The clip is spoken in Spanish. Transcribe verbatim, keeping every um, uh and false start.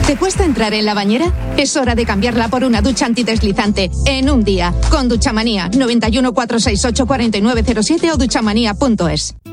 ¿Te cuesta entrar en la bañera? Es hora de cambiarla por una ducha antideslizante. En un día. Con Duchamanía. noventa y uno, cuatrocientos sesenta y ocho, cuarenta y nueve cero siete o duchamanía punto es.